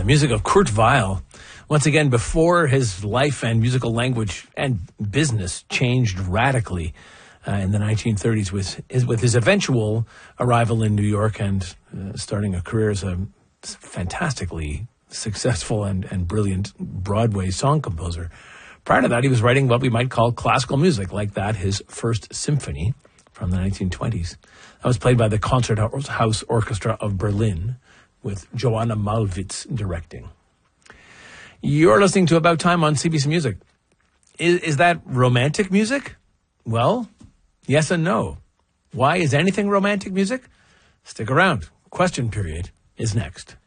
music of Kurt Weill. Once again, before his life and musical language and business changed radically in the 1930s with his eventual arrival in New York and starting a career as a fantastically successful and brilliant Broadway song composer. Prior to that, he was writing what we might call classical music, like that, his First Symphony from the 1920s. That was played by the Concerthouse Orchestra of Berlin, with Joanna Malwitz directing. You're listening to About Time on CBC Music. Is that romantic music? Well, yes and no. Why is anything romantic music? Stick around. Question period is next.